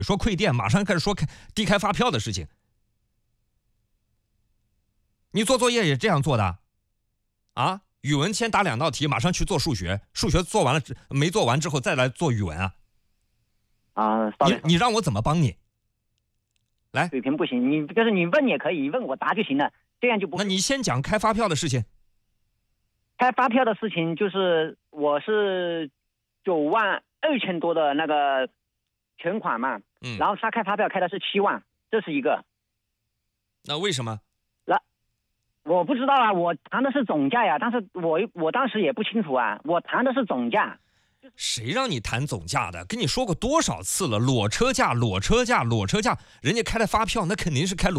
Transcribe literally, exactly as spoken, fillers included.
说馈电，马上开始说开低开发票的事情。你做作业也这样做的啊？语文先答两道题，马上去做数学，数学做完了没做完之后再来做语文啊？ 啊， 你你让我怎么帮你？来， 水平不行，你就是你问也可以，问我答就行了，这样就不。 那你先讲开发票的事情。 开发票的事情就是我是九万二千多的那个全款嘛，嗯，然后他开发票开的是七万，这是一个。 那为什么？ 那我不知道啊，我谈的是总价呀，但是我我当时也不清楚啊，我谈的是总价。 谁让你谈总价的？跟你说过多少次了，裸车价，裸车价，裸车价，人家开的发票那肯定是开裸